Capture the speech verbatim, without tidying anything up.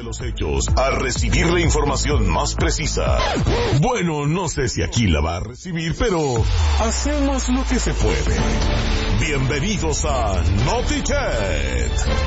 de los hechos, a recibir la información más precisa. Bueno, no sé si aquí la va a recibir, pero hacemos lo que se puede. Bienvenidos a NotiChat.